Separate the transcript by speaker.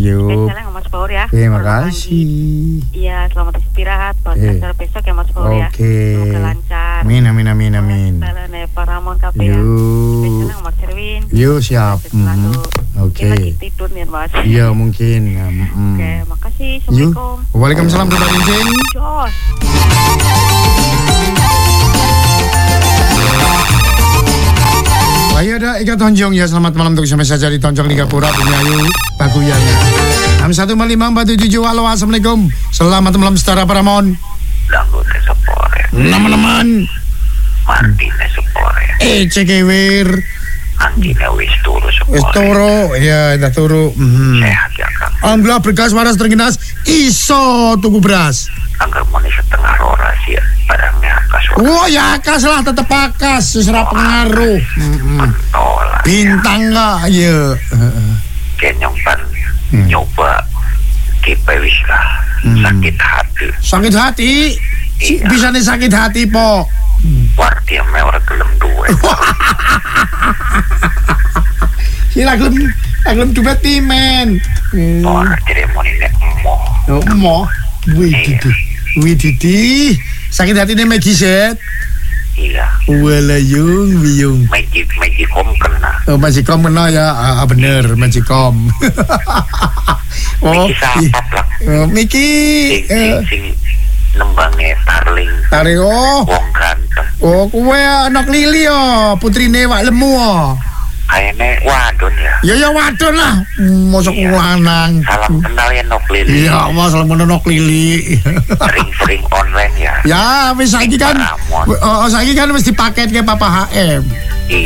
Speaker 1: Yuk.
Speaker 2: Spesialnya Mas Power ya.
Speaker 1: Terima kasih.
Speaker 2: Iya, selamat istirahat. Buat acara besok ya Mas Power ya. Semoga lancar.
Speaker 1: Amin.
Speaker 2: Balane Pak Ramon KP ya.
Speaker 1: Yuk.
Speaker 2: Spesialnya Mas Erwin.
Speaker 1: Yuk, siap.
Speaker 2: Oke. Lagi tidur nih Mas.
Speaker 1: Iya mungkin.
Speaker 2: Oke, makasih. Assalamualaikum.
Speaker 1: Waalaikumsalam Bapak Rincin.
Speaker 2: Jos.
Speaker 1: Ayo ada Ika Tonjong ya, selamat malam untuk sampai saja di Tonjong Liga Pura Penyayu Baguyana 615547. Halo, assalamualaikum. Selamat malam setara Paramon.
Speaker 3: Langgute sepore.
Speaker 1: Teman-teman.
Speaker 3: Martine sepore.
Speaker 1: Cekewir.
Speaker 3: Anggine wis turu sepore.
Speaker 1: Wis turu, ya dah turu.
Speaker 3: Sehat ya Kang.
Speaker 1: Alhamdulillah berkas waras terginas. Iso tuku beras.
Speaker 3: Angger moni setengah roras ya. Barangnya akas.
Speaker 1: Oh ya akas lah, tetep akas. Seserap pengaruh.
Speaker 3: Pentolan.
Speaker 1: Bintang nggak? Ya.
Speaker 3: Kenyong pan nyoba kipe wis lah. Sakit hati.
Speaker 1: Sakit hati? Bisa nih sakit hati po.
Speaker 3: Warti yang mewah gelem duwe.
Speaker 1: Sila gelem duwe timen.
Speaker 3: Ora ceremoni nek emoh.
Speaker 1: Emoh. Wididi. Sakit hati nih Magiset.
Speaker 3: Iya.
Speaker 1: Walayung wiyung.
Speaker 3: Magicom kena.
Speaker 1: Oh, Magicom kena ya. Bener Magicom.
Speaker 3: Miki sapap lah.
Speaker 1: Miki.
Speaker 3: Sing nembange Starling.
Speaker 1: Tarik
Speaker 3: Wong ganteng.
Speaker 1: Oh, kowe anak Lili yo, putrine wak lemu yo.
Speaker 3: Kayaknya wadon ya.
Speaker 1: Ya wadon lah. Mosok lanang.
Speaker 3: Salam kenal ya Nok Lili.
Speaker 1: Iya, mas salam kenal Nok Lili.
Speaker 3: Sering online ya.
Speaker 1: Ya, wis saiki kan. Saiki kan wis dipaket ke Papa HM.